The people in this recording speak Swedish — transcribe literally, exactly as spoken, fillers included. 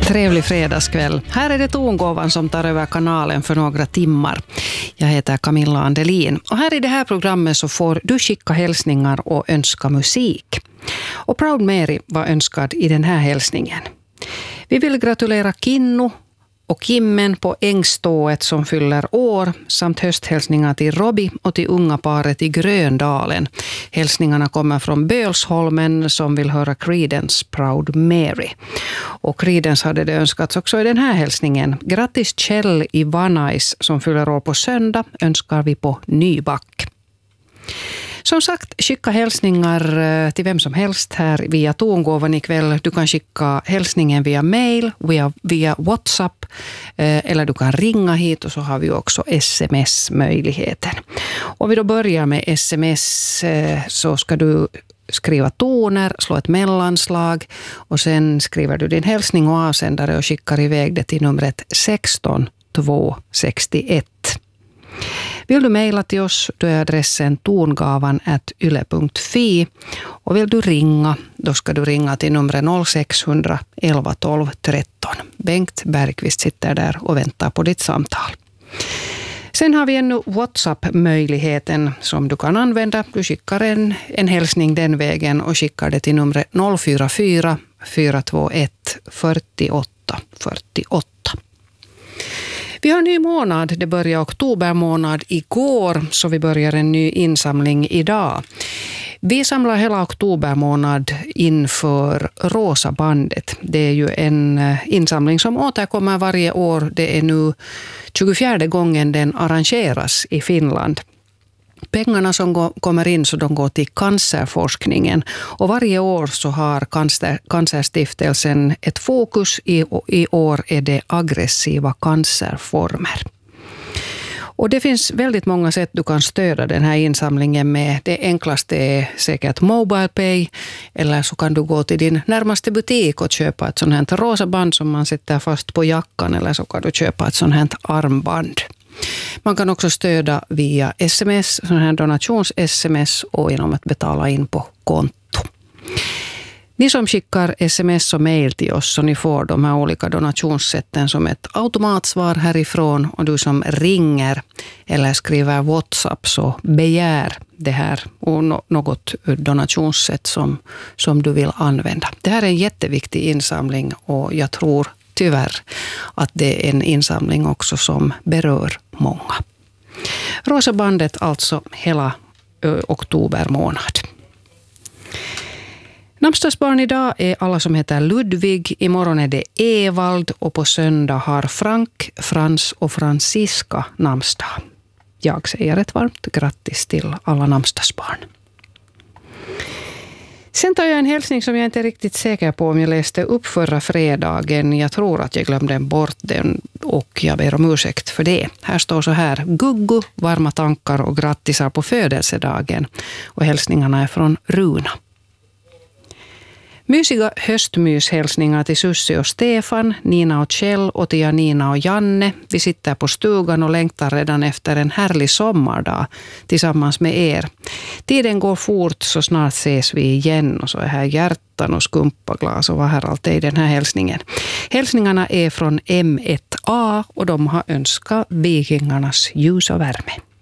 Trevlig fredagskväll. Här är det Tongåvan som tar över kanalen för några timmar. Jag heter Camilla Andelin och här i det här programmet så får du skicka hälsningar och önska musik. Och Proud Mary var önskad i den här hälsningen. Vi vill gratulera Kinnu och Kimmen på Ängstået som fyller år samt hösthälsningar till Robby och till unga paret i Gröndalen. Hälsningarna kommer från Bölsholmen som vill höra Creedence Proud Mary. Och Creedence hade det önskats också i den här hälsningen. Grattis Kjell i Vanais som fyller år på söndag önskar vi på Nyback. Som sagt, skicka hälsningar till vem som helst här via Tongåvan ikväll. Du kan skicka hälsningen via mail, via, via WhatsApp eller du kan ringa hit och så har vi också sms-möjligheten. Om vi då börjar med sms så ska du skriva toner, slå ett mellanslag och sen skriver du din hälsning och avsändare och skickar iväg det till numret sexton tvåhundrasextioett. Vill du mejla till oss, då är adressen tongavan at yle punkt fi och vill du ringa, då ska du ringa till numret noll sex hundra elva tolv tretton. Bengt Bergqvist sitter där och väntar på ditt samtal. Sen har vi ännu WhatsApp-möjligheten som du kan använda. Du skickar en, en hälsning den vägen och skickar det till numret noll fyra fyra fyra två ett fyrtioåtta fyrtioåtta. Vi har en ny månad, det börjar oktober månad igår så vi börjar en ny insamling idag. Vi samlar hela oktober månad inför Rosa bandet. Det är ju en insamling som återkommer varje år. Det är nu tjugofjärde gången den arrangeras i Finland. Pengarna som går, kommer in så de går till cancerforskningen och varje år så har cancer, Cancerstiftelsen ett fokus. I, i år är det aggressiva cancerformer. Och det finns väldigt många sätt du kan stödja den här insamlingen med. Det enklaste är säkert MobilePay eller så kan du gå till din närmaste butik och köpa ett sånt här rosa band som man sätter fast på jackan eller så kan du köpa ett sånt här armband. Man kan också stödja via sms, sån här donations-sms och genom att betala in på konto. Ni som skickar sms och mail till oss så ni får de här olika donationssätten som ett automatsvar härifrån och du som ringer eller skriver WhatsApp så begär det här och något donationssätt som, som du vill använda. Det här är en jätteviktig insamling och jag tror tyvärr att det är en insamling också som berör många. Rosa bandet alltså hela ö, oktober månad. Namnsdagsbarn idag är alla som heter Ludvig, imorgon är det Evald och på söndag har Frank, Frans och Franziska namnsdag. Jag säger ett varmt grattis till alla namnsdagsbarn. Sen tar jag en hälsning som jag inte är riktigt säker på om jag läste upp förra fredagen. Jag tror att jag glömde bort den och jag ber om ursäkt för det. Här står så här: Guggu, varma tankar och grattisar på födelsedagen. Och hälsningarna är från Runa. Mysiga höstmyshälsningar till Sussi och Stefan, Nina och Kjell och till Janina och Janne. Vi sitter på stugan och längtar redan efter en härlig sommardag tillsammans med er. Tiden går fort så snart ses vi igen och så är här hjärtan och skumpaglas och vad här allt är i den här hälsningen. Hälsningarna är från M ett A och de har önskat vikingarnas ljus och värme.